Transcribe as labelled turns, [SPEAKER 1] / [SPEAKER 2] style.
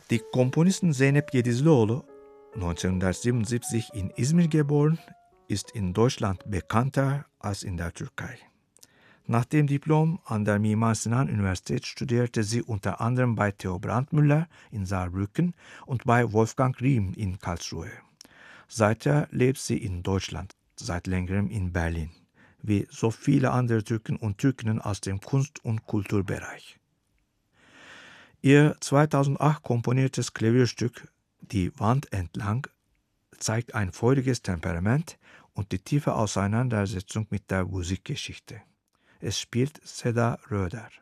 [SPEAKER 1] Die Komponistin Zeynep Gedizlioğlu, 1977 in Izmir geboren, ist in Deutschland bekannter als in der Türkei. Nach dem Diplom an der Mimar-Sinan-Universität studierte sie unter anderem bei Theo Brandmüller in Saarbrücken und bei Wolfgang Riem in Karlsruhe. Seither lebt sie in Deutschland, seit längerem in Berlin, wie so viele andere Türken und Türkinnen aus dem Kunst- und Kulturbereich. Ihr 2008 komponiertes Klavierstück Die Wand entlang zeigt ein feuriges Temperament und die tiefe Auseinandersetzung mit der Musikgeschichte. Es spielt Seda Röder.